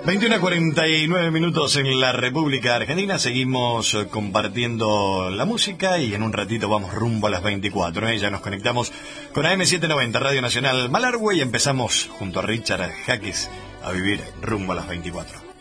21:49 en la República Argentina. Seguimos compartiendo la música y en un ratito vamos rumbo a las 24. Ya nos conectamos con AM790, Radio Nacional Malargüe, y empezamos junto a Richard Jaques a vivir rumbo a las 24.